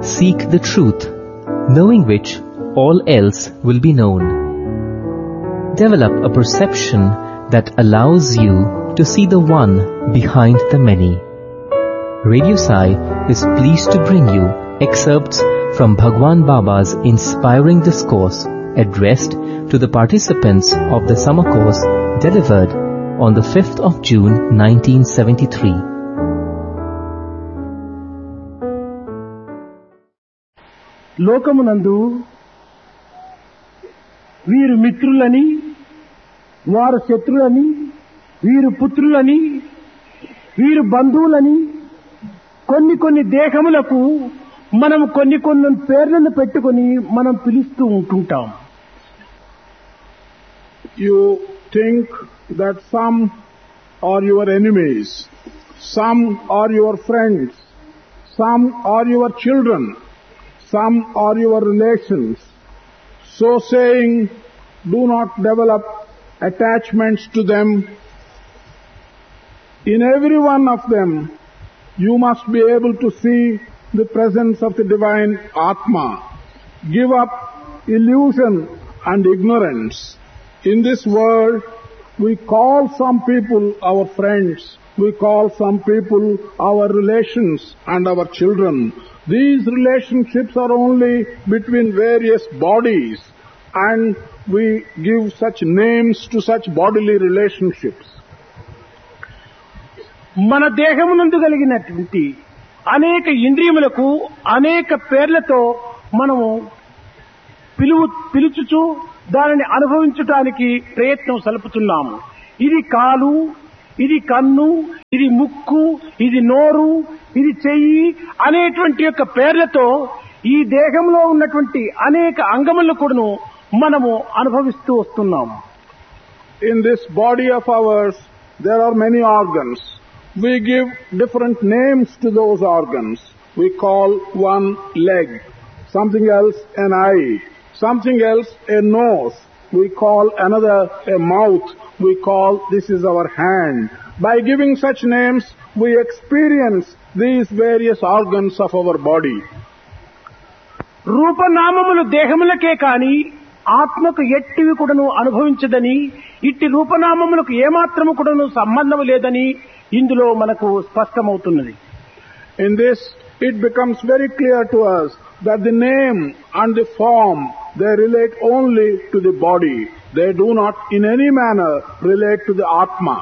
Seek the truth, knowing which all else will be known. Develop a perception that allows you to see the one behind the many. Radio Sai is pleased to bring you excerpts from Bhagwan Baba's inspiring discourse addressed to the participants of the summer course delivered on the 5th of June 1973. లోకమునందు వీరు మిత్రులని, వారు శత్రులని, వీరు పుత్రులని, వీరు బంధువులని కొన్ని దేహములకు మనం కొన్ని పేర్లను పెట్టుకొని మనం పిలుస్తూ ఉంటుంటాం. You think that some are your enemies, some are your friends, some are your children, some are your relations. So saying, do not develop attachments to them. In every one of them, you must be able to see the presence of the divine Atma. Give up illusion and ignorance. In this world, we call some people our friends, we call some people our relations and our children. These relationships are only between various bodies, and we give such names to such bodily relationships. మన దేహమునందు కలిగినటువంటి అనేక ఇంద్రియములకు అనేక పేర్లతో మనము పిలుచుచు దానిని అనుభవించటానికి ప్రయత్నం సలుపుతున్నాము. ఇది కాలు, ఇది కన్ను, ఇది ముక్కు, ఇది నోరు, ఇది చెయ్యి అనేటువంటి యొక్క పేర్లతో ఈ దేహంలో ఉన్నటువంటి అనేక అంగములను కూడాను మనము అనుభవిస్తూ వస్తున్నాము. In this body of ours, there are many organs. We give different names to those organs. We call one leg, something else an eye, something else a nose. We call another a mouth. We call this is our hand. By giving such names, we experience these various organs of our body. రూపనామములు దేహములకే కాని ఆత్మకు ఎట్టివి కూడాను అనుభవించదని, ఇట్టి రూపనామములకు ఏమాత్రము కూడాను సంబంధం లేదని ఇందులో మనకు స్పష్టమవుతున్నది. In this, it becomes very clear to us that the name and the form, they relate only to the body. They do not in any manner relate to the Atma.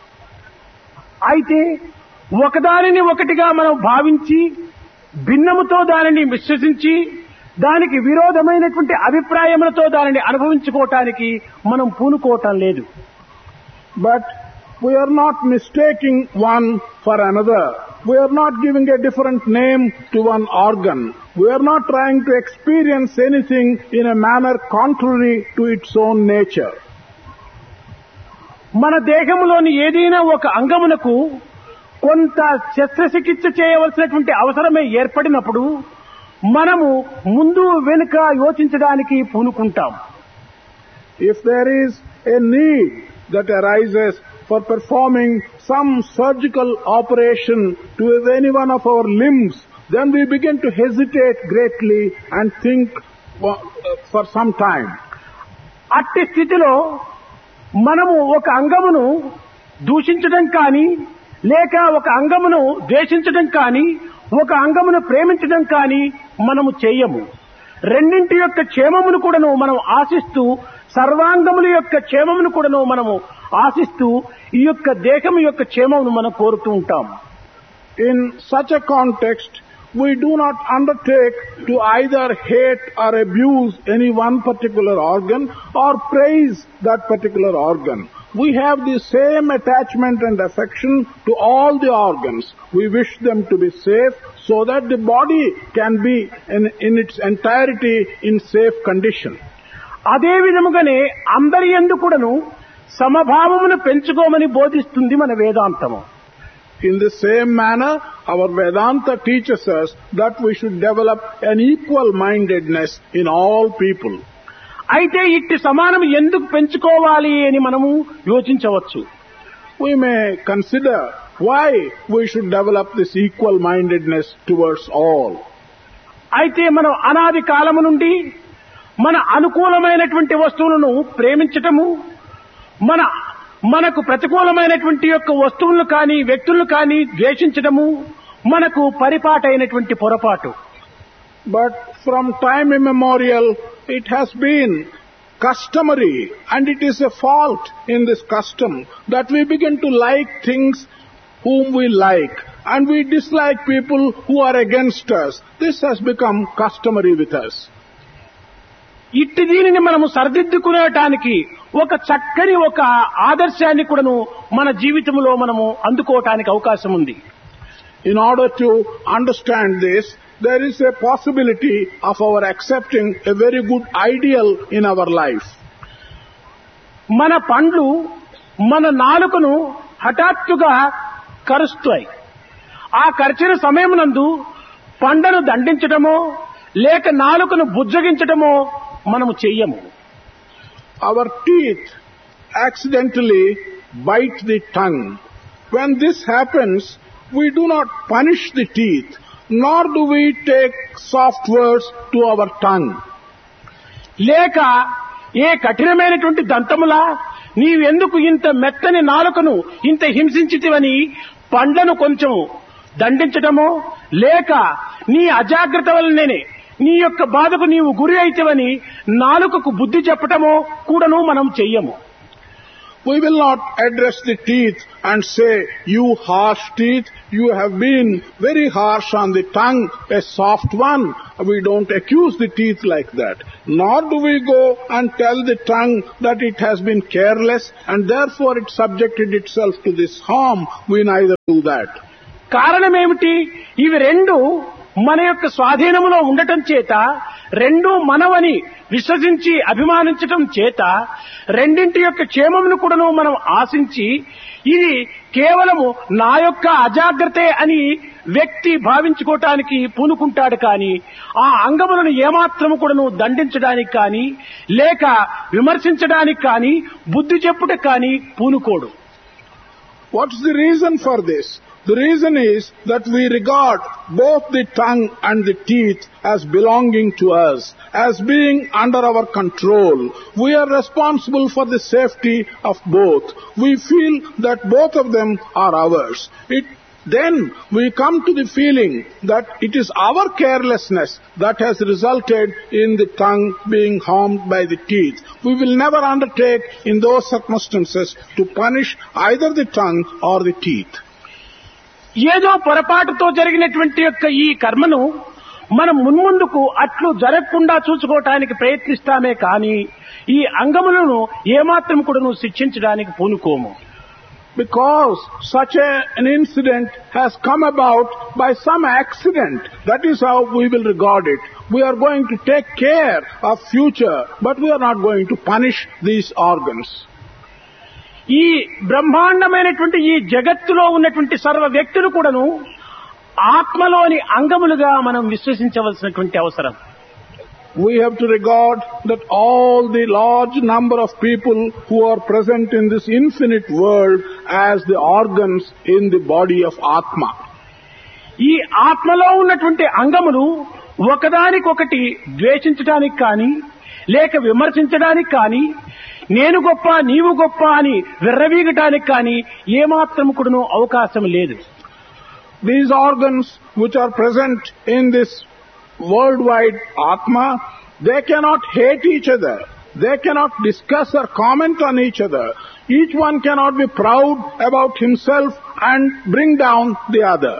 అయితే ఒకదానిని ఒకటిగా మనం భావించి భిన్నముతో దానిని విశ్వసించి దానికి విరోధమైనటువంటి అభిప్రాయములతో దానిని అనుభవించుకోవటానికి మనం పూనుకోవటం లేదు. But we are not mistaking one for another. We are not giving a different name to one organ. We are not trying to experience anything in a manner contrary to its own nature. మన దేహంలోని ఏదైనా ఒక అంగమునకు కొంత శస్త్రచికిత్స చేయవలసినటువంటి అవసరమే ఏర్పడినప్పుడు మనము ముందు వెనుక యోచించడానికి పూనుకుంటాం. If there is a need that arises for performing some surgical operation to any one of our limbs, then we begin to hesitate greatly and think for some time. అట్టి స్థితిలో మనము ఒక అంగమును దూషించడం కానీ, లేక ఒక అంగమును ద్వేషించడం కానీ, ఒక అంగమును ప్రేమించడం కానీ మనము చేయము. రెండింటి యొక్క క్షేమమును కూడాను మనం ఆశిస్తూ, సర్వాంగముల యొక్క క్షేమమును కూడాను మనము ఆశిస్తూ ఈ యొక్క దేహము యొక్క క్షేమమును మనం కోరుతూ ఉంటాం. In such a context, we do not undertake to either hate or abuse any one particular organ or praise that particular organ. We have the same attachment and affection to all the organs. We wish them to be safe so that the body can be in its entirety in safe condition. అదే విధముగానే అందరి యందు కూడాను సమభావమును పెంచుకోమని బోధిస్తుంది మన వేదాంతము. In the same manner, our Vedanta teaches us that we should develop an equal mindedness in all people. అయితే ఇట్టి సమానం ఎందుకు పెంచుకోవాలి అని మనము యోచించవచ్చు. We may consider why we should develop this equal mindedness towards all. అయితే మనం అనాది కాలము నుండి మన అనుకూలమైనటువంటి వస్తువులను ప్రేమించటము, మనకు ప్రతికూలమైనటువంటి యొక్క వస్తువులను కానీ వ్యక్తులను కానీ ద్వేషించటము మనకు పరిపాటైనటువంటి పొరపాటు. But from time immemorial it has been customary, and it is a fault in this custom that we begin to like things whom we like and we dislike people who are against us. This has become customary with us. ఇట్టి దీనిని మనము సరిదిద్దుకునేటానికి ఒక చక్కని ఒక ఆదర్శాన్ని కూడాను మన జీవితంలో మనము అందుకోవటానికి అవకాశం ఉంది. In order to understand this, there is a possibility of our accepting a very good ideal in our life. మన పండ్లు మన నాలుకను హఠాత్తుగా కరుస్తాయి. ఆ కరిచిన సమయమునందు పండ్లను దండించటమో లేక నాలుకను బుజ్జగించటమో మనము చెయ్యము. Our teeth accidentally bite the tongue. When this happens, we do not punish the teeth, nor do we take soft words to our tongue. లేక ఏ కఠినమైనటువంటి దంతములా నీవెందుకు ఇంత మెత్తని నాలుకను ఇంత హింసించితివని పండ్లను కొంచెం దండించటమో లేక నీ అజాగ్రత్త వల్లనే నీ యొక్క బాధకు నీవు గురి అయితేవని నాలుకకు బుద్ధి చెప్పటమో కూడాను మనం చెయ్యము. We will not address the teeth and say, "You harsh teeth, you have been very harsh on the tongue, a soft one." We don't accuse the teeth like that. Nor do we go and tell the tongue that it has been careless and therefore it subjected itself to this harm. We neither do that. కారణమేమిటి? ఇవి రెండు మన యొక్క స్వాధీనములో ఉండటం చేత, రెండు మనవని విశ్వసించి అభిమానించటం చేత, రెండింటి యొక్క క్షేమమును కూడాను మనం ఆశించి ఇది కేవలము నా యొక్క అజాగ్రత్తే అని వ్యక్తి భావించుకోవటానికి పూనుకుంటాడు. కానీ ఆ అంగములను ఏమాత్రము కూడాను దండించడానికి కానీ లేక విమర్శించడానికి కానీ బుద్ధి చెప్పుట కానీ పూనుకోడు. What's the reason for this? The reason is that we regard both the tongue and the teeth as belonging to us, as being under our control. We are responsible for the safety of both. We feel that both of them are ours. Then we come to the feeling that it is our carelessness that has resulted in the tongue being harmed by the teeth. We will never undertake in those circumstances to punish either the tongue or the teeth. ఏదో పొరపాటుతో జరిగినటువంటి యొక్క ఈ కర్మను మనం మున్ముందుకు అట్లు జరగకుండా చూసుకోవటానికి ప్రయత్నిస్తామే కానీ ఈ అంగములను ఏమాత్రం కూడా శిక్షించడానికి పూనుకోము. Because such an incident has come about by some accident, that is how we will regard it. We are going to take care of future, but we are not going to punish these organs. ఈ బ్రహ్మాండమైనటువంటి ఈ జగత్తులో ఉన్నటువంటి సర్వ వ్యక్తులు కూడాను ఆత్మలోని అంగములుగా మనం విశ్వసించవలసినటువంటి అవసరం. We have to regard that all the large number of people who are present in this infinite world as the organs in the body of Atma. ఈ ఆత్మలో ఉన్నటువంటి అంగములు ఒకదానికొకటి ద్వేషించడానికి కానీ లేక విమర్శించడానికి కానీ నేను గొప్ప నీవు గొప్ప అని విర్రవీగటానికి కానీ ఏమాత్రం కూడాను అవకాశం లేదు. These organs which are present in this worldwide Atma, they cannot hate each other. They cannot discuss or comment on each other. Each one cannot be proud about himself and bring down the other.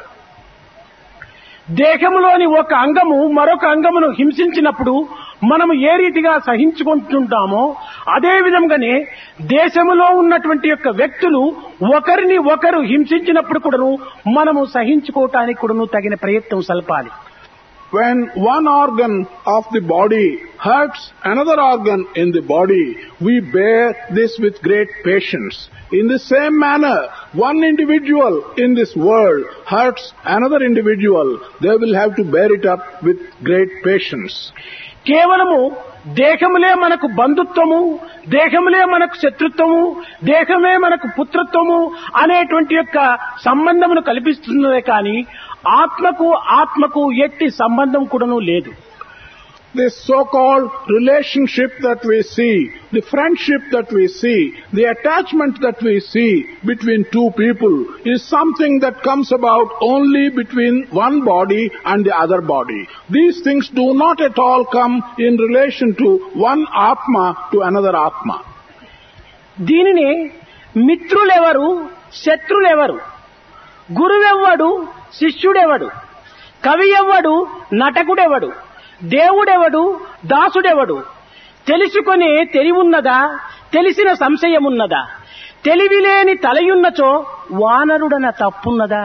దేహములోని ఒక అంగము మరొక అంగమును హింసించినప్పుడు మనము ఏ రీతిగా సహించుకుంటుంటామో అదే విధంగానే దేశములో ఉన్నటువంటి యొక్క వ్యక్తులు ఒకరిని ఒకరు హింసించినప్పుడు కూడాను మనము సహించుకోవటానికి కూడాను తగిన ప్రయత్నం సల్పాలి. When one organ of the body hurts another organ in the body, we bear this with great patience. In the same manner, one individual in this world hurts another individual, they will have to bear it up with great patience. కేవలము దేహములే మనకు బంధుత్వము, దేహములే మనకు శత్రుత్వము, దేహమే మనకు పుత్రత్వము అనేటువంటి యొక్క సంబంధమును కల్పిస్తున్నదే కానీ ఆత్మకు ఎట్టి సంబంధం కూడాను లేదు. This so-called relationship that we see, the friendship that we see, the attachment that we see between two people is something that comes about only between one body and the other body. These things do not at all come in relation to one Atma to another Atma. దీనిని మిత్రులెవరు, శత్రులెవరు, గురువెవ్వడు, శిష్యుడెవడు, కవి ఎవ్వడు, నటకుడెవడు, దేవుడెవడు, దాసుడెవడు, తెలుసుకునే తెలివున్నదా, తెలిసిన సంశయమున్నదా, తెలివిలేని తలయున్నచో వానరుడన తప్పున్నదా?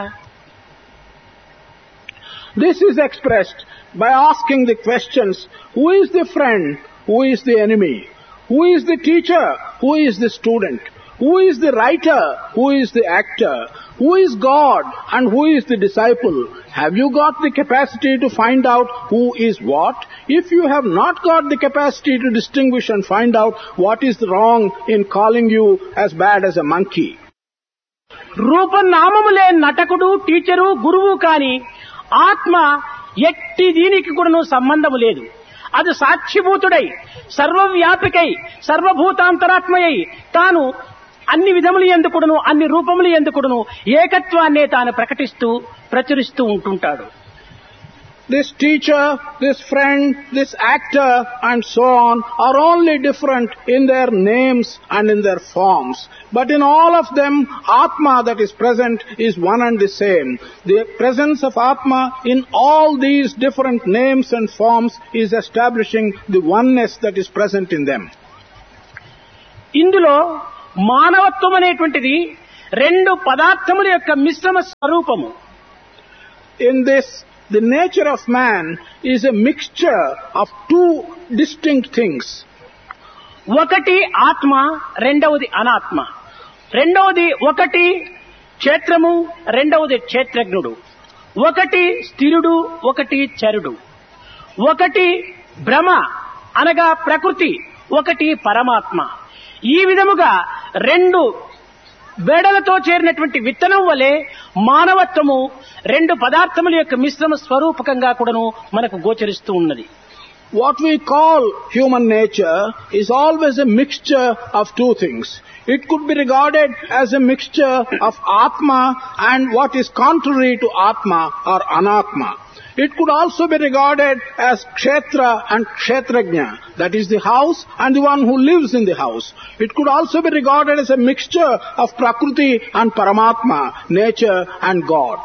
This is expressed by asking the questions, who is the friend, who is the enemy, who is the teacher, who is the student, who is the writer, who is the actor, who is God and who is the disciple? Have you got the capacity to find out who is what? If you have not got the capacity to distinguish and find out what is wrong in calling you as bad as a monkey. రూపనామములే నటకుడు, teacher, గురువు కాని ఆత్మ ఎట్టి దీనికి కూడాను సంబంధము లేదు. అది సాక్షిభూతుడై, సర్వవ్యాపికై, సర్వభూతాంతరాత్మయై తాను అన్ని విధములు ఎందుకుడును, అన్ని రూపములు ఎందుకుడును ఏకత్వాన్నే తాను ప్రకటిస్తూ ప్రచురిస్తూ ఉంటుంటాడు. This teacher, this friend, this actor and so on are only different in their names and in their forms. But in all of them, Atma that is present is one and the same. The presence of Atma in all these different names and forms is establishing the oneness that is present in them. ఇందులో మానవత్వం అనేటువంటిది రెండు పదార్థముల యొక్క మిశ్రమ స్వరూపము. In this, the nature of man is a mixture of two distinct things. ఒకటి ఆత్మ, రెండవది అనాత్మ. రెండవది ఒకటి క్షేత్రము, రెండవది క్షేత్రజ్ఞుడు. ఒకటి స్థిరుడు, ఒకటి చరుడు. ఒకటి భ్రమ అనగా ప్రకృతి, ఒకటి పరమాత్మ. ఈ విధముగా రెండు బేడలతో చేరినటువంటి విత్తనం వలె మానవత్వము రెండు పదార్థముల యొక్క మిశ్రమ స్వరూపకంగా కూడాను మనకు గోచరిస్తూ ఉన్నది. What we call human nature is always a mixture of two things. It could be regarded as a mixture of Atma and what is contrary to Atma or Anatma. It could also be regarded as Kshetra and Kshetrajna, that is the house and the one who lives in the house. It could also be regarded as a mixture of Prakriti and Paramatma, nature and God.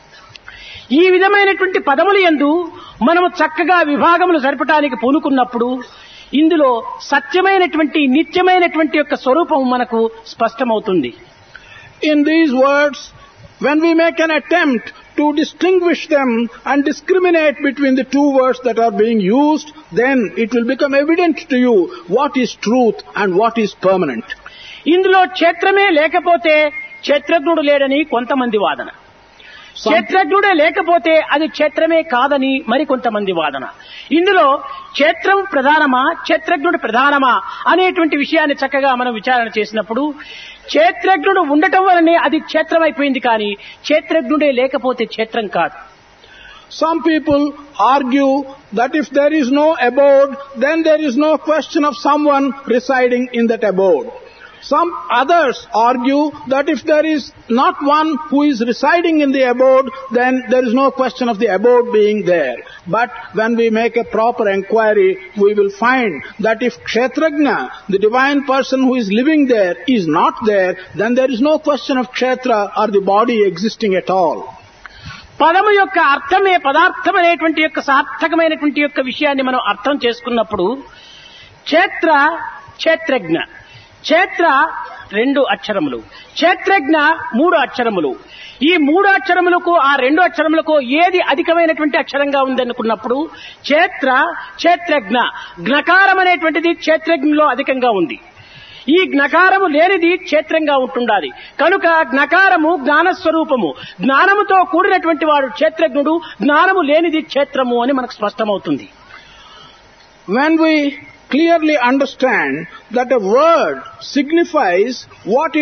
ఈ విధమైనటువంటి పదములు యందు మనము చక్కగా విభాగములు జరపడానికి పూనుకున్నప్పుడు ఇందులో సత్యమైనటువంటి నిత్యమైనటువంటి యొక్క స్వరూపం మనకు స్పష్టమవుతుంది. In these words, when we make an attempt to distinguish them and discriminate between the two words that are being used, then it will become evident to you what is truth and what is permanent. ఇందులో క్షేత్రమే లేకపోతే క్షేత్రజ్ఞుడు లేడని కొంతమంది వాదన, క్షేత్రజ్ఞుడే లేకపోతే అది క్షేత్రమే కాదని మరికొంతమంది వాదన. ఇందులో క్షేత్రం ప్రధానమా, క్షేత్రజ్ఞుడు ప్రధానమా అనేటువంటి విషయాన్ని చక్కగా మనం విచారణ చేసినప్పుడు క్షేత్రజ్ఞుడు ఉండటం వలనే అది క్షేత్రం అయిపోయింది, కానీ క్షేత్రజ్ఞుడే లేకపోతే క్షేత్రం కాదు. Some people argue that if there is no abode, then there is no question of someone residing in that abode. Some others argue that if there is not one who is residing in the abode, then there is no question of the abode being there. But when we make a proper inquiry, we will find that if Kshetrajna, the divine person who is living there, is not there, then there is no question of Kshetra or the body existing at all. పదము యొక్క అర్థమే పదార్థం అనేటువంటి యొక్క సార్థకమైనటువంటి యొక్క విషయాన్ని మనం అర్థం చేసుకున్నప్పుడు క్షేత్ర, క్షేత్రజ్ఞ, క్షేత్ర 2 అక్షరములు, క్షేత్రజ్ఞ 3 అక్షరములు. ఈ 3 అక్షరములకు ఆ 2 అక్షరములకు ఏది అధికమైనటువంటి అక్షరంగా ఉందనుకున్నప్పుడు క్షేత్ర, క్షేత్రజ్ఞ, జ్ఞకారం అనేటువంటిది క్షేత్రజ్ఞలో అధికంగా ఉంది. ఈ జ్ఞకారము లేనిది క్షేత్రంగా ఉంటుండాలి. కనుక జ్ఞకారము జ్ఞానస్వరూపము, జ్ఞానముతో కూడినటువంటి వాడు క్షేత్రజ్ఞుడు, జ్ఞానము లేనిది క్షేత్రము అని మనకు స్పష్టమవుతుంది. When we clearly understand that a word signifies what it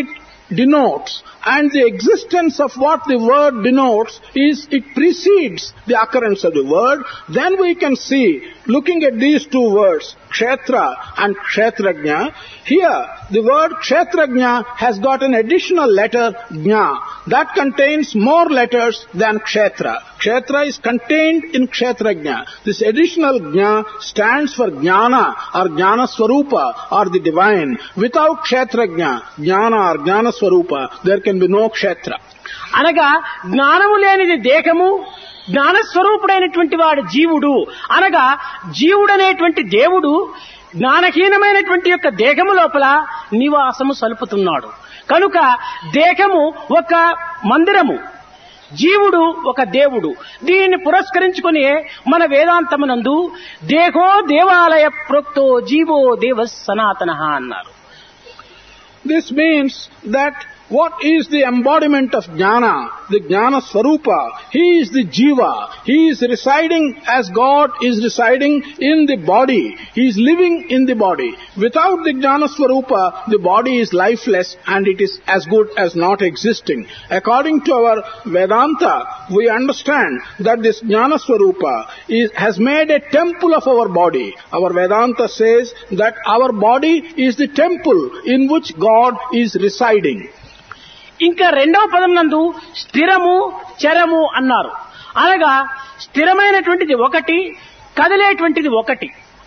denotes and the existence of what the word denotes is it precedes the occurrence of the word, then we can see, looking at these two words, Kshetra and Kshetrajna, here the word Kshetrajna has got an additional letter Jna that contains more letters than Kshetra. Kshetra is contained in Kshetrajna. This additional Jna stands for Jnana or Jnana Swarupa or the divine. Without Kshetrajna, Jnana or Jnana Swarupa, there can be no Kshetra. అనగా జ్ఞానము లేనిది దేహము, జ్ఞానస్వరూపుడైనటువంటి వాడు జీవుడు. అనగా జీవుడనేటువంటి దేవుడు జ్ఞానహీనమైనటువంటి యొక్క దేహము లోపల నివాసము సలుపుతున్నాడు. కనుక దేహము ఒక మందిరము, జీవుడు ఒక దేవుడు. దీనిని పురస్కరించుకుని మన వేదాంతమునందు దేహో దేవాలయ ప్రోక్తో జీవో దేవ సనాతనః అన్నారు. This means that what is the embodiment of Jnana? The Jnana Swarupa. He is the Jiva. He is residing as God is residing in the body. He is living in the body. Without the Jnana Swarupa, the body is lifeless and it is as good as not existing. According to our Vedanta, we understand that this Jnana Swarupa has made a temple of our body. Our Vedanta says that our body is the temple in which God is residing. ఇంకా రెండవ పదం నందు స్థిరము చరము అన్నారు. అనగా స్థిరమైనటువంటిది ఒకటి, కదిలేటువంటిది ఒకటి.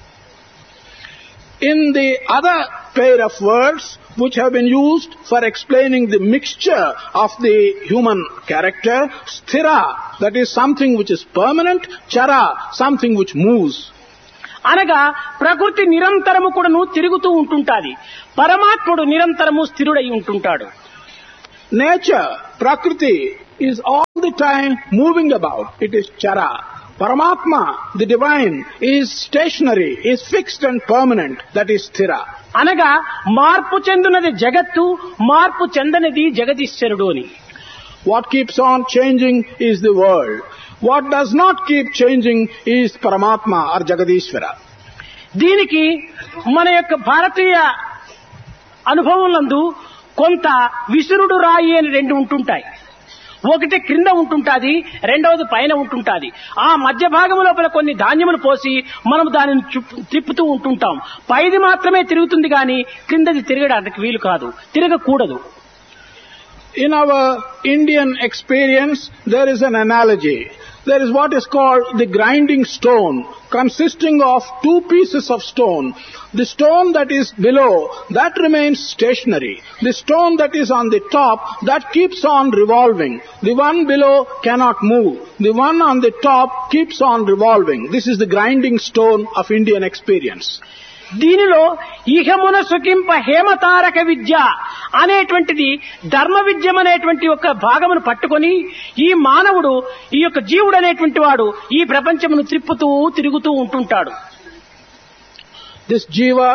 In the other pair of words which have been used for explaining the mixture of the human character, sthira, that is something which is permanent, chara, something which moves. అనగా ప్రకృతి నిరంతరము కూడాను తిరుగుతూ ఉంటుంటాది, పరమాత్ముడు నిరంతరము స్థిరుడై ఉంటుంటాడు. Nature, Prakriti, is all the time moving about. It is chara. Paramatma, the divine, is stationary, is fixed and permanent. That is sthira. అనగా మార్పు చెందునది జగత్తు, మార్పు చెందనిది జగదీశ్వరుడు అని. What keeps on changing is the world. What does not keep changing is Paramatma or Jagadishvara. దీనికి మన యొక్క భారతీయ అనుభవంలందు కొంత విసురుడు రాయి అని రెండు ఉంటుంటాయి. ఒకటి క్రింద ఉంటుంటాది, రెండవది పైన ఉంటుంటాది. ఆ మధ్య భాగం లోపల కొన్ని ధాన్యములు పోసి మనం దానిని తిప్పుతూ ఉంటుంటాం. పైది మాత్రమే తిరుగుతుంది కానీ క్రిందది తిరగడానికి వీలు కాదు, తిరగకూడదు. In our Indian experience, there is an analogy. There is what is called the grinding stone, consisting of two pieces of stone. The stone that is below, that remains stationary. The stone that is on the top, that keeps on revolving. The one below cannot move. The one on the top keeps on revolving. This is the grinding stone of Indian experience. దీనిలో ఇహమున సుఖింప హేమతారక విద్య అనేటువంటిది ధర్మ విద్యం అనేటువంటి ఒక భాగమును పట్టుకొని ఈ మానవుడు, ఈ యొక్క జీవుడు అనేటువంటి వాడు ఈ ప్రపంచమును తిరుగుతూ ఉంటుంటాడు. This jiva,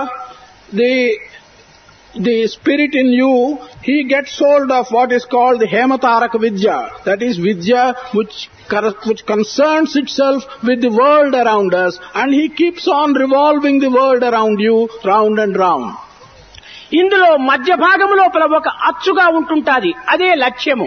the spirit in you, he gets hold of what is called the Hemataraka Vidya. That is Vidya which concerns itself with the world around us, and he keeps on revolving the world around you round and round. ఇందులో మధ్య భాగము లోపల ఒక అచ్చుగా ఉంటుంటాది, అదే లక్ష్యము.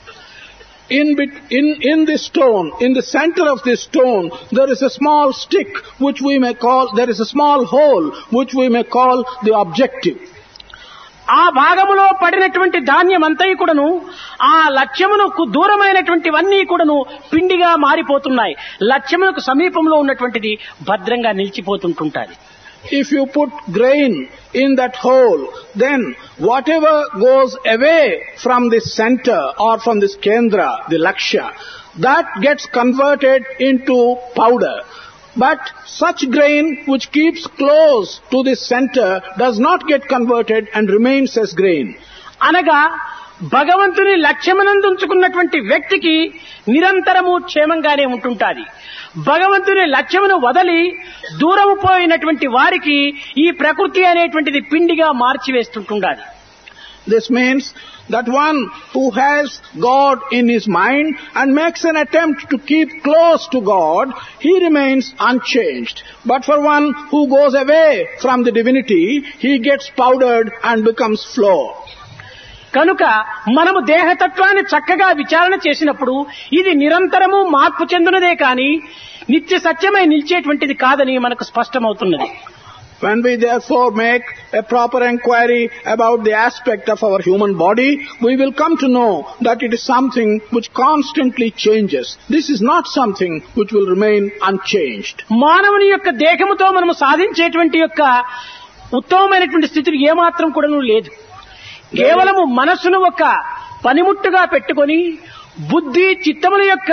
In this stone, in the center of this stone, there is a small stick which we may call, there is a small hole which we may call the objective. ఆ భాగములో పడినటువంటి ధాన్యం అంతయు కూడాను ఆ లక్ష్యమునకు దూరమైనటువంటివన్నీ కూడాను పిండిగా మారిపోతున్నాయి. లక్ష్యమునకు సమీపంలో ఉన్నటువంటిది భద్రంగా నిలిచిపోతుంటుంటాది. If you put grain in that hole, then whatever goes away from the center or from this kendra, the lakshya, that gets converted into powder. But such grain which keeps close to the center does not get converted and remains as grain. అనగా భగవంతుని లక్ష్యమునందు ఉంచుకున్నటువంటి వ్యక్తికి నిరంతరము క్షేమంగానే ఉంటుంటాది. భగవంతుని లక్ష్యమును వదలి దూరము పోయినటువంటి వారికి ఈ ప్రకృతి అనేటువంటిది పిండిగా మార్చివేస్తుంటుండాలి. This means that one who has God in his mind and makes an attempt to keep close to God, he remains unchanged. But for one who goes away from the divinity, he gets powdered and becomes flour. కనుక మనము దేహతత్వాన్ని చక్కగా విచారణ చేసినప్పుడు ఇది నిరంతరము మార్పు చెందునదే కాని నిత్య సత్యమై నిలిచేటువంటిది కాదని మనకు స్పష్టమవుతున్నది. When we therefore make a proper inquiry about the aspect of our human body, we will come to know that it is something which constantly changes. This is not something which will remain unchanged. మానవుని యొక్క దేహముతో మనము సాధించేటువంటి యొక్క ఉత్తమమైనటువంటి స్థితిని ఏమాత్రం కూడా లేదు. కేవలము మనస్సును ఒక పనిముట్టుగా పెట్టుకొని బుద్ధి చిత్తముల యొక్క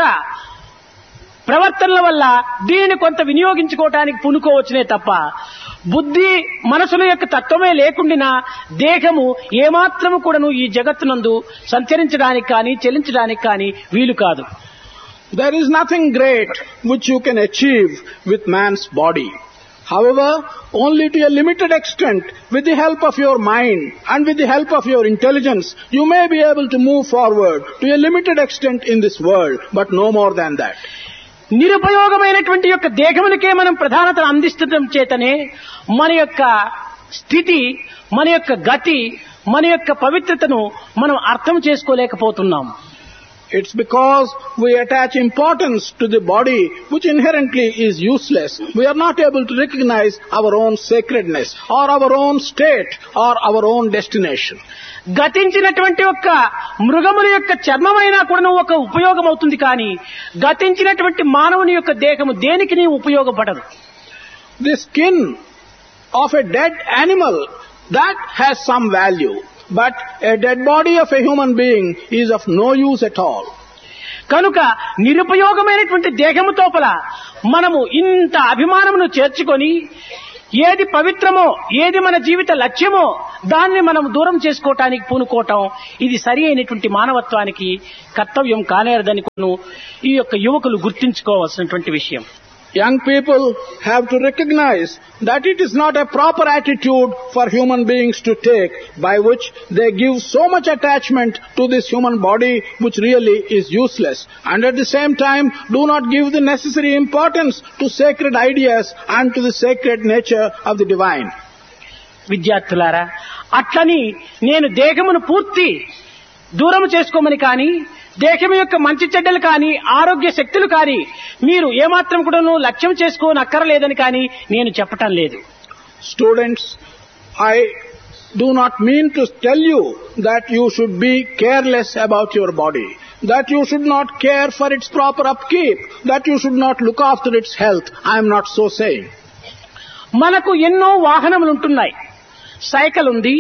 ప్రవర్తనల వల్ల దీనిని కొంత వినియోగించుకోవటానికి పూనుకోవచ్చునే తప్ప బుద్ధి మనసుల యొక్క తత్వమే లేకుండా దేహము ఏమాత్రము కూడాను ఈ జగత్తునందు సంచరించడానికి కానీ చెలించడానికి కానీ వీలు కాదు. There is nothing great which you can achieve with man's body. However, only to a limited extent, with the help of your mind and with the help of your intelligence, you may be able to move forward to a limited extent in this world, but no more than that. నిరుపయోగమైనటువంటి యొక్క దేహమునికే మనం ప్రధానతను అందిస్తుండటం చేతనే మన యొక్క స్థితి, మన యొక్క గతి, మన యొక్క పవిత్రతను మనం అర్థం చేసుకోలేకపోతున్నాం. It's because we attach importance to the body which inherently is useless. We are not able to recognize our own sacredness or our own state or our own destination. గతించినటువంటి యొక్క మృగముల యొక్క చర్మమైనా కూడా ఒక ఉపయోగం అవుతుంది కానీ గతించినటువంటి మానవుని యొక్క దేహము దేనికి ఉపయోగపడదు. The skin of a dead animal, that has some value. But a dead body of a human being is of no use at all. కనుక నిరుపయోగమైనటువంటి దేహము తోపల మనము ఇంత అభిమానమును చేర్చుకొని ఏది పవిత్రమో ఏది మన జీవిత లక్ష్యమో దాన్ని మనం దూరం చేసుకోవటానికి పూనుకోవటం ఇది సరి అయినటువంటి మానవత్వానికి కర్తవ్యం కానేరదని ఈ యొక్క యువకులు గుర్తించుకోవాల్సినటువంటి విషయం. Young people have to recognize that it is not a proper attitude for human beings to take by which they give so much attachment to this human body which really is useless, and at the same time do not give the necessary importance to sacred ideas and to the sacred nature of the divine. విద్యార్థులారా, అట్లని నేను దేహమును పూర్తి దూరం చేసుకోమని కానీ దేహం యొక్క మంచి చెడ్డలు కానీ ఆరోగ్య శక్తులు కానీ మీరు ఏమాత్రం కూడా లక్ష్యం చేసుకోనక్కరలేదని కానీ నేను చెప్పటం లేదు. Students, I do not mean to tell you that you should be careless about your body, that you should not care for its proper upkeep, that you should not look after its health. I am not so saying. మనకు ఎన్నో వాహనములు ఉంటున్నాయి. Cycle ఉంది,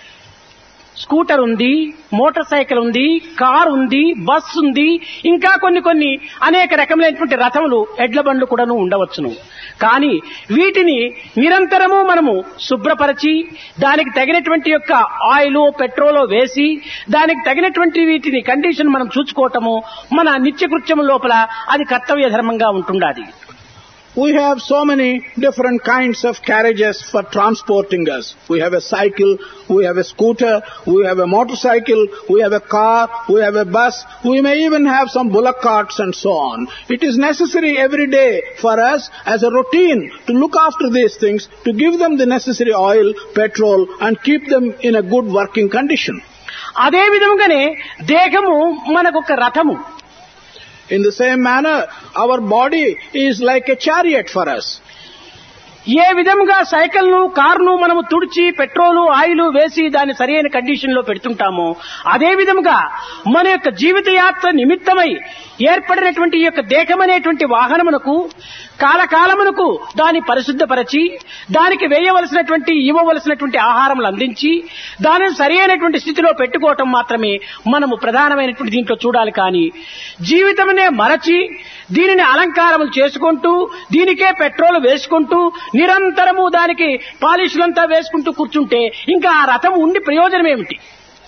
scooter ఉంది, motor cycle ఉంది, car ఉంది, bus ఉంది, ఇంకా కొన్ని అనేక రకములైనటువంటి రథములు ఎడ్ల బండ్లు కూడాను ఉండవచ్చును. కానీ వీటిని నిరంతరము మనము శుభ్రపరిచి దానికి తగినటువంటి యొక్క ఆయిల్ పెట్రోల్ వేసి దానికి తగినటువంటి వీటిని కండిషన్ మనం చూసుకోవటము మన నిత్యకృత్యము లోపల అది కర్తవ్య ధర్మంగా ఉంటుండాలి. We have so many different kinds of carriages for transporting us. We have a cycle, we have a scooter, we have a motorcycle, we have a car, we have a bus, we may even have some bullock carts and so on. It is necessary every day for us as a routine to look after these things, to give them the necessary oil, petrol and keep them in a good working condition. అదే విధంగానే దేహము మనకొక రథము. In the same manner, our body is like a chariot for us. ఏ విధంగా సైకిల్ను కారును మనము తుడిచి పెట్రోలు ఆయిల్ వేసి దాన్ని సరైన కండిషన్ లో పెడుతుంటామో అదే విధంగా మన యొక్క జీవిత యాత్ర నిమిత్తమై ఏర్పడినటువంటి ఈ యొక్క దేహం అనేటువంటి వాహనమునకు కాలకాలమునకు దాన్ని పరిశుద్ధపరచి దానికి వేయవలసినటువంటి ఇవ్వవలసినటువంటి ఆహారములు అందించి దానిని సరైనటువంటి స్థితిలో పెట్టుకోవటం మాత్రమే మనము ప్రధానమైనటువంటి దీంట్లో చూడాలి. కానీ జీవితమునే మరచి దీనిని అలంకారములు చేసుకుంటూ దీనికే పెట్రోల్ వేసుకుంటూ నిరంతరము దానికి పాలిష్లంతా వేసుకుంటూ కూర్చుంటే ఇంకా ఆ రథం ఉండి ప్రయోజనం ఏమిటి?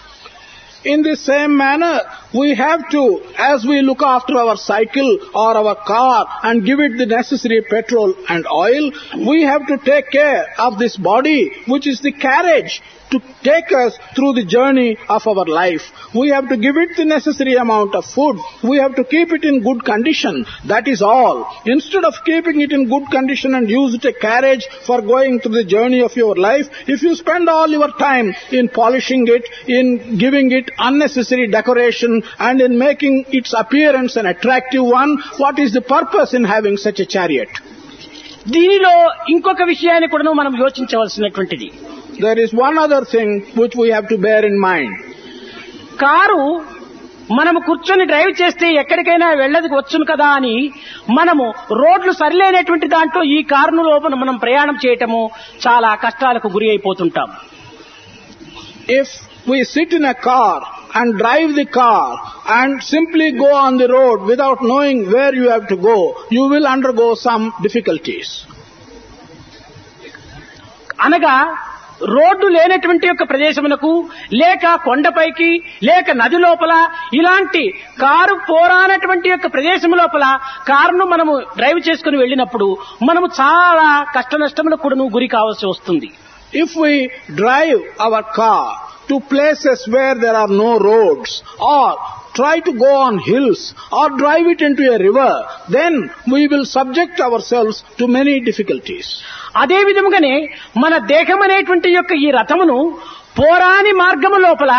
In the same manner, we have to, as we look after our cycle or our car and give it the necessary petrol and oil, we have to take care of this body, which is the carriage to take us through the journey of our life. We have to give it the necessary amount of food. We have to keep it in good condition. That is all. Instead of keeping it in good condition and use it a carriage for going through the journey of your life, if you spend all your time in polishing it, in giving it unnecessary decoration, and in making its appearance an attractive one, what is the purpose in having such a chariot? దీనిలో ఇంకొక విషయాన్ని కూడా మనం యోచించవలసినటువంటిది. There is one other thing which we have to bear in mind. Car మనము కూర్చొని drive చేస్తే ఎక్కడికైనా వెళ్ళదు వచ్చును కదా అని మనము రోడ్లు సరిలేనటువంటి దాంట్లో ఈ కారును లోపల మనం ప్రయాణం చేయటము చాలా కష్టాలకు గురి అయిపోతుంటాం. If we sit in a car and drive the car and simply go on the road without knowing where you have to go, you will undergo some difficulties. అనగా రోడ్డు లేనటువంటి యొక్క ప్రదేశమునకు లేక కొండపైకి లేక నది లోపల ఇలాంటి కారు పోరానటువంటి యొక్క ప్రదేశం లోపల కారును మనము డ్రైవ్ చేసుకుని వెళ్ళినప్పుడు మనము చాలా కష్ట నష్టములకు కూడా గురి కావాల్సి వస్తుంది. If we drive our car to places where there are no roads, or try to go on hills, or drive it into a river, then we will subject ourselves to many difficulties. అదే విధముగానే మన దేహం అనేటువంటి యొక్క ఈ రథమును పోరాని మార్గము లోపల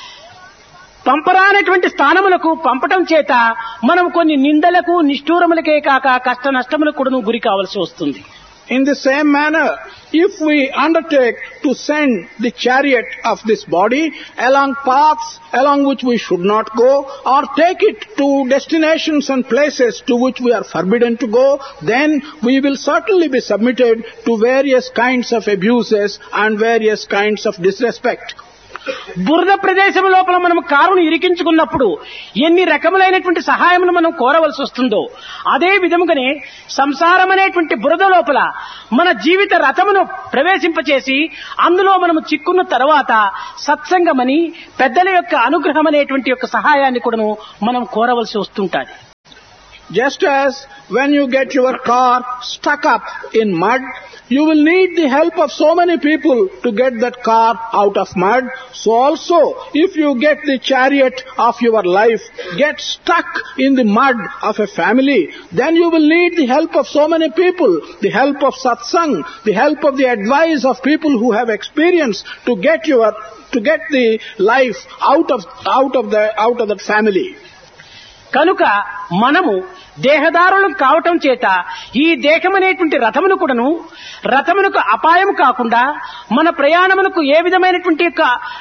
పంపరానటువంటి స్థానములకు పంపటం చేత మనం కొన్ని నిందలకు నిష్ఠూరములకే కాక కష్ట నష్టములకు కూడా గురి కావాల్సి వస్తుంది. In the same manner, if we undertake to send the chariot of this body along paths along which we should not go, or take it to destinations and places to which we are forbidden to go, then we will certainly be submitted to various kinds of abuses and various kinds of disrespect. బురద ప్రదేశం లోపల మనం కారును ఇరికించుకున్నప్పుడు ఎన్ని రకములైనటువంటి సహాయమును మనం కోరవలసి వస్తుందో, అదే విధముగానే సంసారం అనేటువంటి బురద లోపల మన జీవిత రథమును ప్రవేశింపచేసి అందులో మనము చిక్కున్న తర్వాత సత్సంగమని పెద్దల యొక్క అనుగ్రహం అనేటువంటి యొక్క సహాయాన్ని కూడా మనం కోరవలసి వస్తుంటాది. Just as when you get your car stuck up in mud, you will need the help of so many people to get that car out of mud. So also, if you get the chariot of your life get stuck in the mud of a family, then you will need the help of so many people, the help of satsang, the help of the advice of people who have experience to get the life out of that family. కనుక మనము దేహదారులం కావటం చేత ఈ దేహం అనేటువంటి రథమును కూడాను రథమునకు అపాయం కాకుండా మన ప్రయాణమునకు ఏ విధమైనటువంటి యొక్క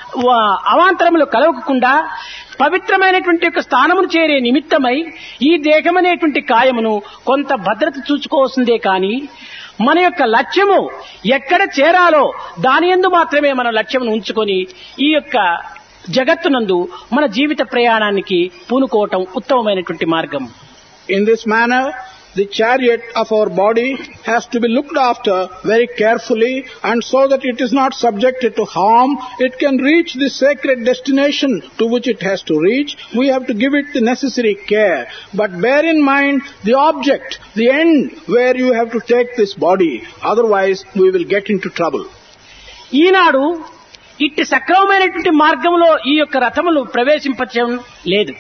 అవాంతరములు కలగకుండా పవిత్రమైనటువంటి యొక్క స్థానమును చేరే నిమిత్తమై ఈ దేహం అనేటువంటి కాయమును కొంత భద్రత చూసుకోవాల్సిందే కానీ మన యొక్క లక్ష్యము ఎక్కడ చేరాలో దాని యందు మాత్రమే మన లక్ష్యమును ఉంచుకొని ఈ యొక్క జగత్తునందు మన జీవిత ప్రయాణానికి పూనుకోవటం ఉత్తమమైనటువంటి మార్గం. In this manner, the chariot of our body has to be looked after very carefully, and so that it is not subjected to harm. It can reach the sacred destination to which it has to reach. We have to give it the necessary care. But bear in mind the object, the end where you have to take this body. Otherwise, we will get into trouble. ఈనాడు ఇట్టి సక్రమమైనటువంటి మార్గంలో ఈ యొక్క రథములు ప్రవేశించడం లేదు.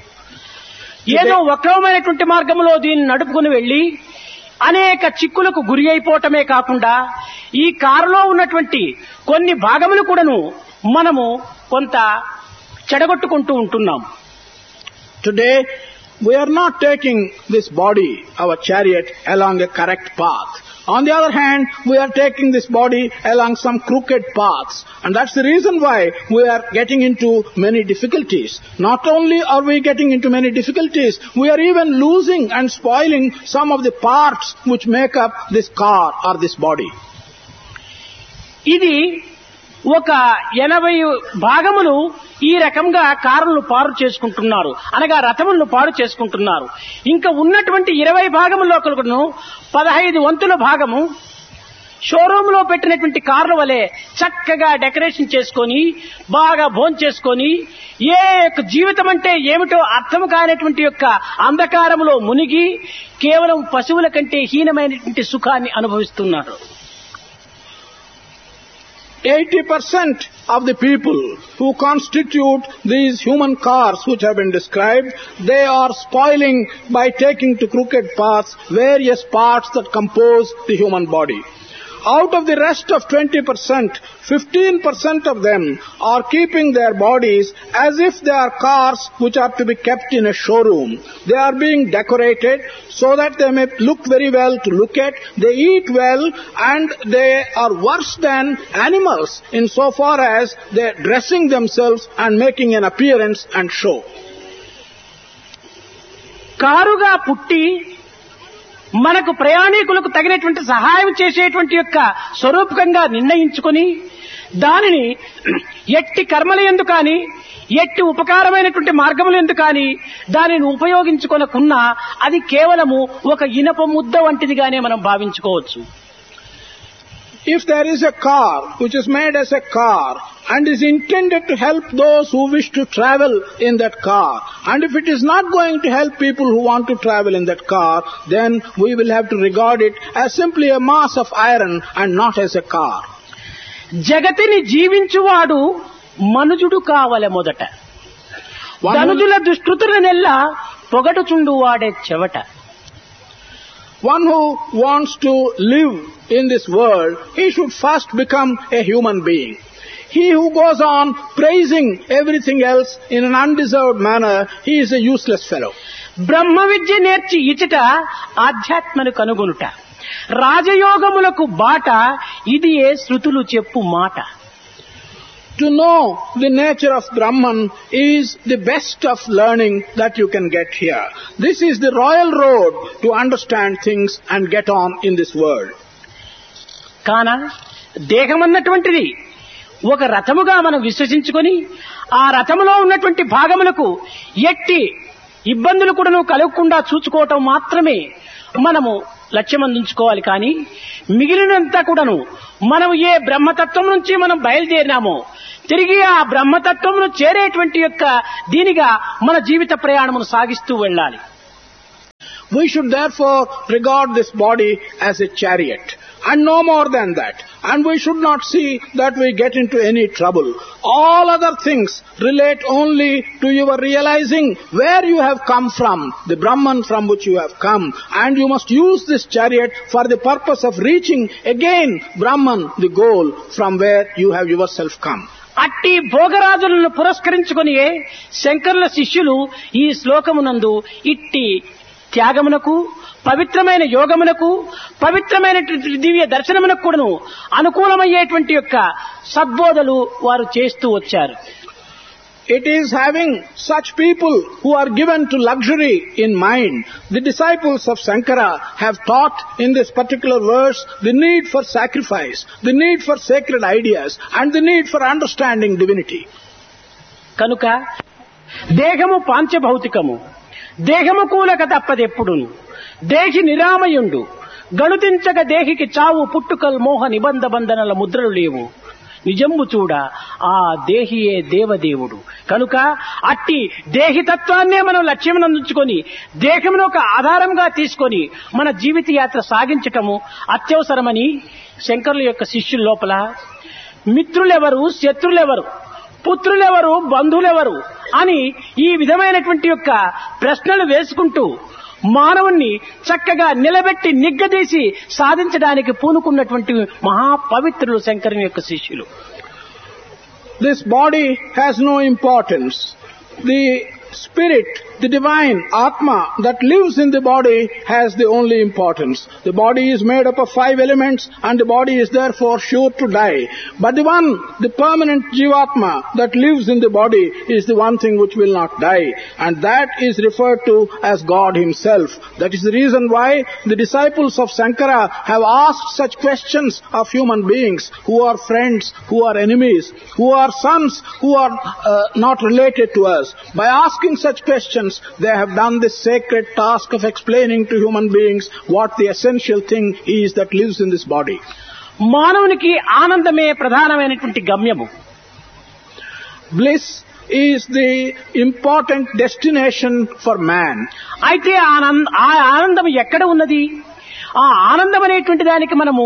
ఏదో వక్రమైనటువంటి మార్గంలో దీన్ని నడుపుకుని వెళ్లి అనేక చిక్కులకు గురి అయిపోవటమే కాకుండా ఈ కారులో ఉన్నటువంటి కొన్ని భాగములు కూడాను మనము కొంత చెడగొట్టుకుంటూ ఉంటున్నాం. Today, we are not taking this body, our chariot, along a correct path. On the other hand, we are taking this body along some crooked paths. And that's the reason why we are getting into many difficulties. Not only are we getting into many difficulties, we are even losing and spoiling some of the parts which make up this car or this body. ఇది ఒక 80 భాగములు ఈ రకంగా కారులను పాడు చేసుకుంటున్నారు, అనగా రథములను పాడు చేసుకుంటున్నారు. ఇంకా ఉన్నటువంటి 20 భాగముల్లో 15 వంతుల భాగము షోరూమ్ లో పెట్టినటువంటి కార్ల వలె చక్కగా డెకరేషన్ చేసుకొని బాగా భోంచేసుకొని ఏ యొక్క జీవితం అంటే ఏమిటో అర్థం కానటువంటి యొక్క అంధకారములో మునిగి కేవలం పశువుల కంటే హీనమైనటువంటి సుఖాన్ని అనుభవిస్తున్నారు. 80% of the people who constitute these human cars which have been described, they are spoiling by taking to crooked paths various parts that compose the human body. Out of the rest of 20%, 15% of them are keeping their bodies as if they are cars which are to be kept in a showroom. They are being decorated so that they may look very well to look at. They eat well, and they are worse than animals insofar as they are dressing themselves and making an appearance and show. కారుగా పుట్టి మనకు ప్రయాణికులకు తగినటువంటి సహాయం చేసేటువంటి యొక్క స్వరూపకంగా నిర్ణయించుకొని దానిని ఎట్టి కర్మలయందు కానీ ఎట్టి ఉపకారమైనటువంటి మార్గములందు కానీ దానిని ఉపయోగించుకొనకున్నా అది కేవలము ఒక ఇనప ముద్ద వంటిదిగానే మనం భావించుకోవచ్చు. If there is a car which is made as a car and is intended to help those who wish to travel in that car, and if it is not going to help people who want to travel in that car, then we will have to regard it as simply a mass of iron and not as a car. జగతిని జీవించువాడు మనుజుడు కావలె మొదట, ధనుజుల దుష్కృతులనెల్లా పొగటుచుండు వాడే చెవట. One who wants to live in this world, he should first become a human being. He who goes on praising everything else in an undeserved manner, he is a useless fellow. బ్రహ్మ విద్య నేర్చి ఇచట ఆధ్యాత్మను కనుగొనుట, రాజయోగములకు బాట ఇది ఏ శృతులు చెప్పు మాట. To know the nature of Brahman is the best of learning that you can get here. This is the royal road to understand things and get on in this world. కాన దేహమన్నటువంటిది ఒక రథముగా మనం విశ్వసించుకొని ఆ రథములో ఉన్నటువంటి భాగములకు ఎట్టి ఇబ్బందులు కూడా కలగకుండా చూసుకోవటం మాత్రమే మనము లక్ష్యమందించుకోవాలి. కానీ మిగిలినంతా కూడాను మనం ఏ బ్రహ్మతత్వం నుంచి మనం బయలుదేరినామో తిరిగి ఆ బ్రహ్మతత్వమును చేరేటువంటి యొక్క దీనిగా మన జీవిత ప్రయాణమును సాగిస్తూ వెళ్ళాలి. We should therefore regard this body as a chariot and no more than that. And we should not see that we get into any trouble. All other things relate only to your realizing where you have come from, the Brahman from which you have come. And you must use this chariot for the purpose of reaching again Brahman, the goal from where you have yourself come. అట్టి భోగరాజులను పురస్కరించుకొని శంకరుల శిష్యులు ఈ శ్లోకమునందు ఇట్టి త్యాగమునకు, పవిత్రమైన యోగమునకు, పవిత్రమైన దివ్య దర్శనమునకు కూడాను అనుకూలమయ్యేటువంటి యొక్క సద్బోధలు వారు చేస్తూ వచ్చారు. It is having such people who are given to luxury in mind. The disciples of Sankara have taught in this particular verse the need for sacrifice, the need for sacred ideas, and the need for understanding divinity. కనుక దేహము పాంచభౌతికము, దేహము కూలక తప్పదెప్పుడును, దేహి నిరామయుండు, గణుతించక దేహికి చావు పుట్టుకల్ మోహ నిబంధ బంధనల ముద్రలు లేవు, నిజంబు చూడ ఆ దేహియే దేవదేవుడు. కనుక అట్టి దేహితత్వాన్నే మనం లక్ష్యమునందుకొని దేహమును ఒక ఆధారంగా తీసుకొని మన జీవిత యాత్ర సాగించటము అత్యవసరమని శంకరుల యొక్క శిష్యుల లోపల మిత్రులెవరు, శత్రులెవరు, పుత్రులెవరు, బంధువులెవరు అని ఈ విధమైనటువంటి యొక్క ప్రశ్నలు వేసుకుంటూ మానవుణ్ణి చక్కగా నిలబెట్టి నిగ్గదీసి సాధించడానికి పూనుకున్నటువంటి మహాపవిత్రులు శంకరుని యొక్క శిష్యులు. This body has no importance. The spirit, the divine Atma that lives in the body has the only importance. The body is made up of 5 elements and the body is therefore sure to die. But the one, the permanent Jivatma that lives in the body is the one thing which will not die. And that is referred to as God Himself. That is the reason why the disciples of Sankara have asked such questions of human beings who are friends, who are enemies, who are sons, who are not related to us. By asking such questions, they have done this sacred task of explaining to human beings what the essential thing is that lives in this body. మానవునికి ఆనందమే ప్రధానమైనటువంటి గమ్యము. Bliss is the important destination for man. అయితే ఆ ఆనందం ఎక్కడ ఉన్నది? ఆ ఆనందం అనేటువంటి దానికి మనము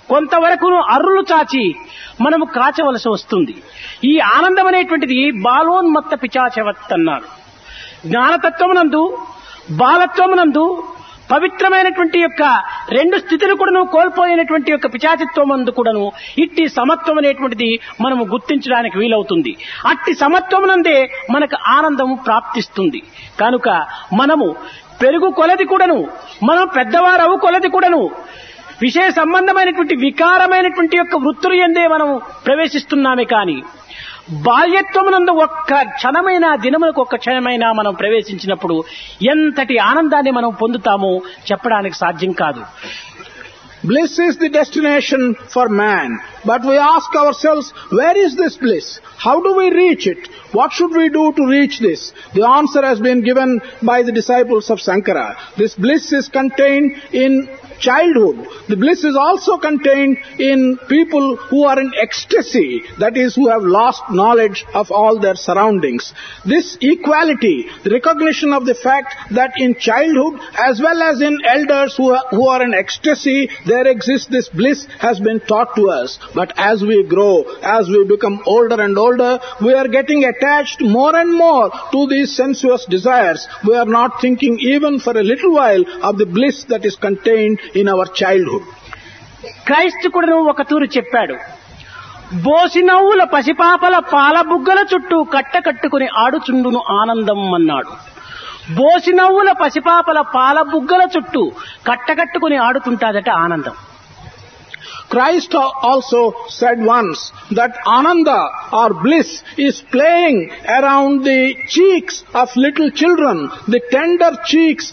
కొంతవరకు అర్రులు చాచి మనము కాచవలసి వస్తుంది. ఈ ఆనందం అనేటువంటిది బాలోన్మత్త పిచాచవత్ అన్నారు. జ్ఞానతత్వమునందు బాలత్వమునందు పవిత్రమైనటువంటి యొక్క రెండు స్థితులు కూడాను కోల్పోయినటువంటి యొక్క పిచాచిత్వమందు కూడాను ఇట్టి సమత్వం అనేటువంటిది మనము గుర్తించడానికి వీలవుతుంది. అట్టి సమత్వమునందే మనకు ఆనందము ప్రాప్తిస్తుంది. కనుక మనము పెరుగు కొలది కూడాను, మనం పెద్దవారవు కొలది కూడాను విషయ సంబంధమైనటువంటి వికారమైనటువంటి యొక్క వృత్తులు ఎందే మనం ప్రవేశిస్తున్నామే కానీ బాల్యత్వమునందు ఒక్క క్షణమైన దినములకు ఒక్క క్షణమైనా మనం ప్రవేశించినప్పుడు ఎంతటి ఆనందాన్ని మనం పొందుతామో చెప్పడానికి సాధ్యం కాదు. Bliss is the destination for man. But we ask ourselves, where is this bliss? How do we reach it? What should we do to reach this? The answer has been given by the disciples of Sankara. This bliss is contained in childhood. The bliss is also contained in people who are in ecstasy, that is, who have lost knowledge of all their surroundings. This equality, the recognition of the fact that in childhood as well as in elders who are in ecstasy, there exists this bliss, has been taught to us. But as we grow, as we become older and older, we are getting attached more and more to these sensuous desires. We are not thinking even for a little while of the bliss that is contained in our childhood. క్రైస్తు కూడా ఒక తూరు చెప్పాడు, బోసినవ్వుల పసిపాపల పాల బుగ్గల చుట్టూ కట్టకట్టుకుని ఆడుచుండును ఆనందం అన్నాడు. బోసినవ్వుల పసిపాపల పాల బుగ్గల చుట్టూ కట్టకట్టుకుని ఆడుతుంటాదట ఆనందం. Christ also said once that Ananda or bliss is playing around the cheeks of little children, the tender cheeks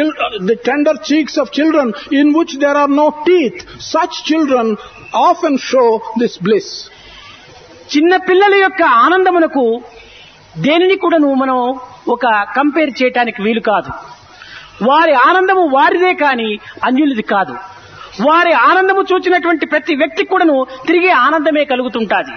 of children in which there are no teeth. Such children often show this bliss. చిన్న పిల్లల యొక్క ఆనందమునకు దేనిని కూడా మనం ఒక compare చేయడానికి వీలు కాదు. వారి ఆనందము వారిదే కాని అన్యులది కాదు. వారి ఆనందము చూచినటువంటి ప్రతి వ్యక్తి కూడాను తిరిగి ఆనందమే కలుగుతుంటాది.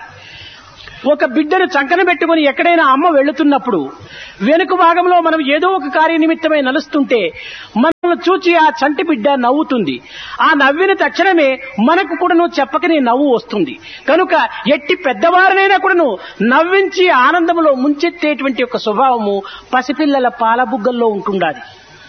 ఒక బిడ్డను చంకన పెట్టుకుని ఎక్కడైనా అమ్మ వెళుతున్నప్పుడు వెనుక భాగంలో మనం ఏదో ఒక కార్యనిమిత్తమై నలుస్తుంటే మనల్ని చూచి ఆ చంటి బిడ్డ నవ్వుతుంది. ఆ నవ్విన తక్షణమే మనకు కూడాను చెప్పకనే నవ్వు వస్తుంది. కనుక ఎట్టి పెద్దవారినైనా కూడాను నవ్వించి ఆనందములో ముంచెత్తేటువంటి ఒక స్వభావము పసిపిల్లల పాలబుగ్గల్లో ఉంటుండాలి.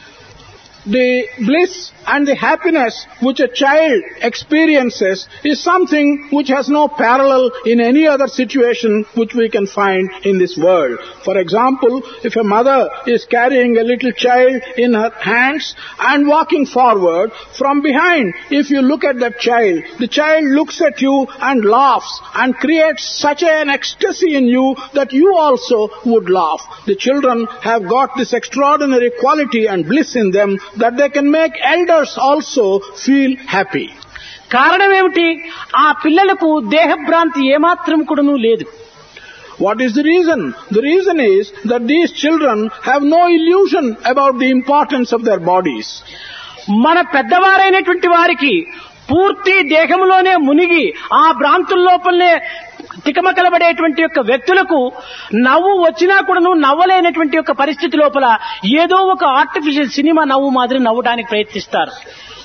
The bliss and the happiness which a child experiences is something which has no parallel in any other situation which we can find in this world. For example, if a mother is carrying a little child in her hands and walking forward, from behind, if you look at that child, the child looks at you and laughs and creates such an ecstasy in you that you also would laugh. The children have got this extraordinary quality and bliss in them that they can make elders also feel happy. కారణం ఏమిటి? ఆ పిల్లలకు దేహభ్రాంతి ఏమాత్రం కూడాను లేదు. What is the reason? The reason is that these children have no illusion about the importance of their bodies. మన పెద్దవారైనటువంటి వారికి పూర్తి దేహంలోనే మునిగి ఆ భ్రాంతుల్లోపలనే తికమకలబడేటువంటి యొక్క వ్యక్తులకు నవ్వు వచ్చినా కూడాను నవ్వలేనటువంటి యొక్క పరిస్థితి లోపల ఏదో ఒక ఆర్టిఫిషియల్ సినిమా నవ్వు మాదిరి నవ్వడానికి ప్రయత్నిస్తారు.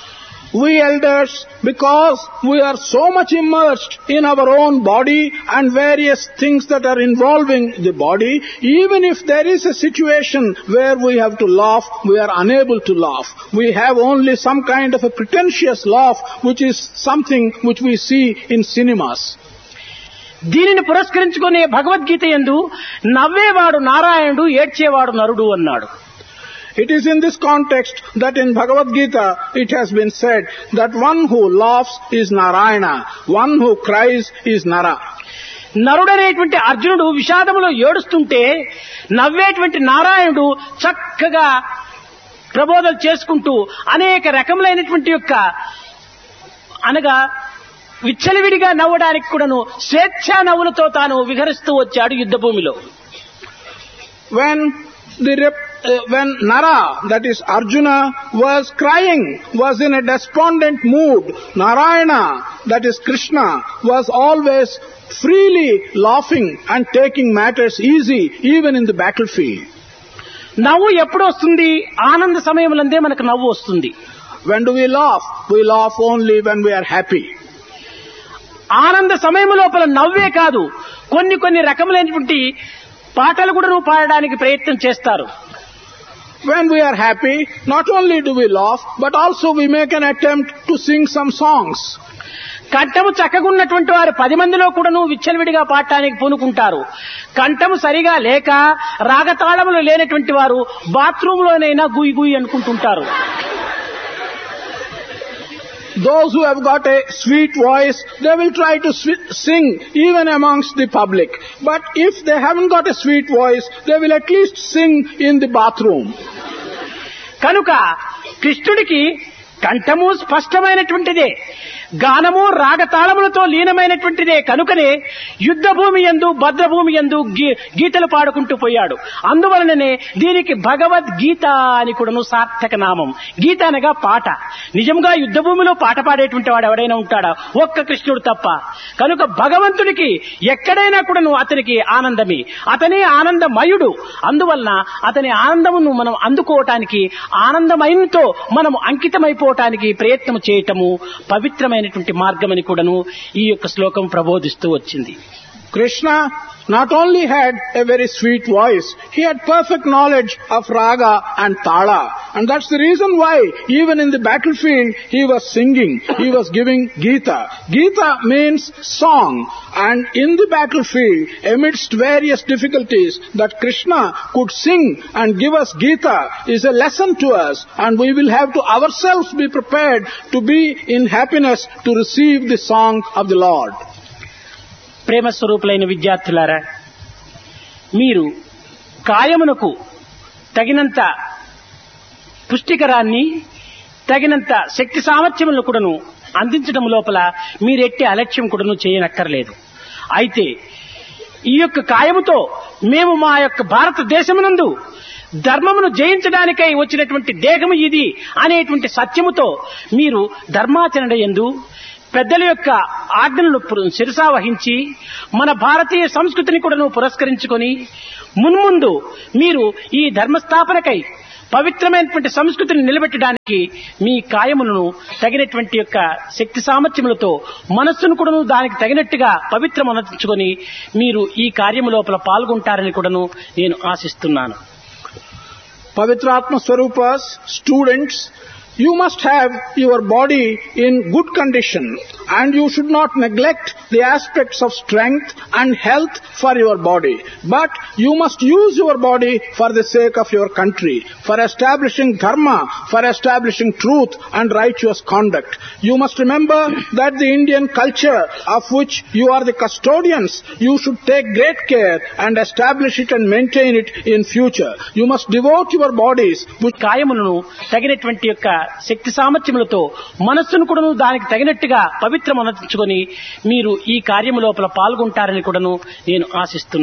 We elders, because we are so much immersed in our own body and various things that are involving the body, even if there is a situation where we have to laugh, we are unable to laugh. We have only some kind of a pretentious laugh, which is something which we see in cinemas. దీనిని పురస్కరించుకునే భగవద్గీత యందు నవ్వేవాడు నారాయణుడు, ఏడ్చేవాడు నరుడు అన్నాడు. It is in this context that in Bhagavad Gita it has been said that one who laughs is Narayana, one who cries is Nara. నరుడనేటువంటి అర్జునుడు విషాదములో ఏడుస్తుంటే నవ్వేటువంటి నారాయణుడు చక్కగా ప్రబోధలు చేసుకుంటూ అనేక రకములైనటువంటి యొక్క అనగా విచ్చలవిడిగా నవ్వడానికి కూడాను స్వేచ్ఛా నవ్వులతో తాను విహరిస్తూ వచ్చాడు యుద్ధభూమిలో. When Nara, that is Arjuna, was crying, was in a despondent mood, Narayana, that is Krishna, was always freely laughing and taking matters easy even in the battlefield. నవ్వు ఎప్పుడు వస్తుంది? ఆనంద సమయములందే మనకు నవ్వు వస్తుంది. When do we laugh? We laugh only when we are happy. ఆనంద సమయం లోపల నవ్వే కాదు, కొన్ని రకములైనటువంటి పాటలు కూడా నువ్వు పాడడానికి ప్రయత్నం చేస్తారు. When we are happy, not only do we laugh, but also we make an attempt to sing some songs. కంఠము చక్కగున్నటువంటి వారు 10 మందిలో కూడా నువ్వు విచ్చలవిడిగా పాడటానికి పూనుకుంటారు. కంఠము సరిగా లేక రాగతాళములు లేనటువంటి వారు బాత్రూంలోనైనా గుయి గుయి అనుకుంటుంటారు. Those who have got a sweet voice, they will try to sing even amongst the public. But if they haven't got a sweet voice, they will at least sing in the bathroom. కనుక కృష్ణుడికి కంఠము స్పష్టమైనటువంటిదే, గానము రాగతాళములతో లీనమైనటువంటిదే. కనుకనే యుద్ధ భూమి యందు భద్రభూమి యందు గీతలు పాడుకుంటూ పోయాడు. అందువలననే దీనికి భగవద్గీత అని కూడాను సార్థక నామం. గీత అనగా పాట. నిజంగా యుద్ధ భూమిలో పాట పాడేటువంటి వాడు ఎవడైనా ఉంటాడా? ఒక్క కృష్ణుడు తప్ప. కనుక భగవంతుడికి ఎక్కడైనా కూడాను అతనికి ఆనందమే, అతనే ఆనందమయుడు. అందువలన అతని ఆనందమును మనం అందుకోవటానికి, ఆనందమయంతో మనం అంకితమైపోవటానికి ప్రయత్నం చేయటము పవిత్రమైనటువంటి మార్గమని కూడాను ఈ యొక్క శ్లోకం ప్రబోధిస్తూ వచ్చింది. Krishna not only had a very sweet voice, he had perfect knowledge of raga and tala. And that's the reason why even in the battlefield he was singing, he was giving Gita. Gita means song. And in the battlefield, amidst various difficulties, that Krishna could sing and give us Gita is a lesson to us. And we will have to ourselves be prepared to be in happiness to receive the song of the Lord. ప్రేమ స్వరూపులైన విద్యార్థులారా, మీరు కాయమునకు తగినంత పుష్టికరాన్ని, తగినంత శక్తి సామర్థ్యములను కూడాను అందించడం లోపల మీరెట్టి అలక్ష్యం కూడాను చేయనక్కర్లేదు. అయితే ఈ యొక్క కాయముతో మేము మా యొక్క భారతదేశమునందు ధర్మమును జయించడానికై వచ్చినటువంటి దేహము ఇది అనేటువంటి సత్యముతో మీరు ధర్మాచరణ యందు పెద్దల యొక్క ఆజ్ఞలను శిరసా వహించి మన భారతీయ సంస్కృతిని కూడా పురస్కరించుకొని మున్ముందు మీరు ఈ ధర్మస్థాపనకై పవిత్రమైనటువంటి సంస్కృతిని నిలబెట్టడానికి మీ కాయములను తగినటువంటి యొక్క శక్తి సామర్థ్యములతో మనస్సును కూడాను దానికి తగినట్టుగా పవిత్రమనర్చుకొని మీరు ఈ కార్యము లోపల పాల్గొంటారని కూడాను నేను ఆశిస్తున్నాను. Pavitratma Swarupas, students, you must have your body in good condition, and you should not neglect the aspects of strength and health for your body. But you must use your body for the sake of your country, for establishing dharma, for establishing truth and righteous conduct. You must remember that the Indian culture of which you are the custodians, you should take great care and establish it and maintain it in future. You must devote your bodies with కాయములను తగినటువంటి యొక్క శక్తి సామర్థ్యములతో మనస్సును కూడాను దానికి తగినట్టుగా పవిత్రమనర్చుకొని మీరు ఈ కార్యము లోపల పాల్గొంటారని కూడాను నేను ఆశిస్తున్నాను.